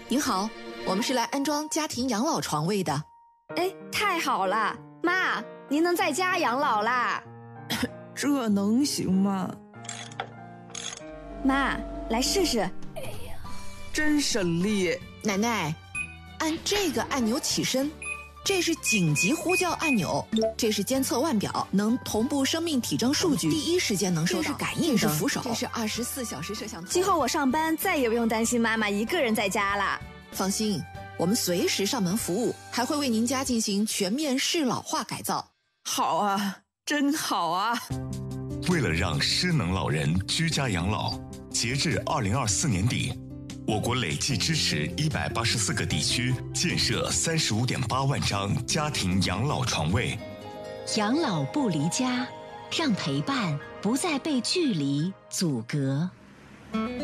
您好，我们是来安装家庭养老床位的。 哎，太好了，妈，您能在家养老啦？ 这能行吗？ 妈，来试试。 真省力。 奶奶，按这个按钮起身，这是紧急呼叫按钮，这是监测腕表，能同步生命体征数据，第一时间能收到。这是感应灯，这是扶手，这是24小时摄像头。 今后我上班再也不用担心妈妈一个人在家啦。 放心，我们随时上门服务，还会为您家进行全面适老化改造。 好啊，真好啊！ 为了让失能老人居家养老，截至2024年底，我国累计支持184个地区建设35.8万张家庭养老床位。 养老不离家，让陪伴不再被距离阻隔。